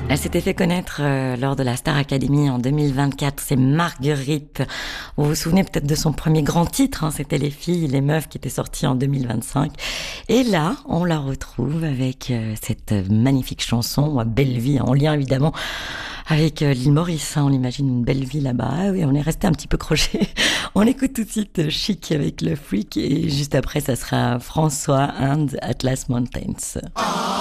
Elle s'était fait connaître lors de la Star Academy en 2024, c'est Marguerite. Vous vous souvenez peut-être de son premier grand titre, c'était Les filles, les meufs qui était sorti en 2025. Et là, on la retrouve avec cette magnifique chanson, Belle vie, en lien évidemment avec l'île Maurice. On imagine une belle vie là-bas. Ah oui, on est resté un petit peu croché. On écoute tout de suite Chic avec le Freak et juste après, ça sera François and Atlas Mountains.